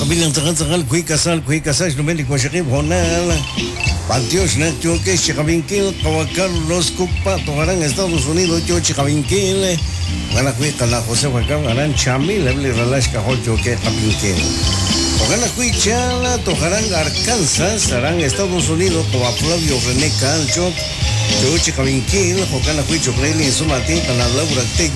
Kabilang takal kui kasal numeli ko shakib honal. Pantios na choque Chikavinkil, Kawa Carlos Cupa, Togarán, Estados Unidos, yo Chikavinkil. Gana kui kala José Huacán, ganan Chamil, Lebli Relash Cajol Choque Kavinkil. Gana kui Chala, Togarán, Arkansas, Arán, Estados Unidos, Kawa Flavio René Calcho, yo Chikavinkil, Jocana kui Chopreli, Sumatín, Kana Laura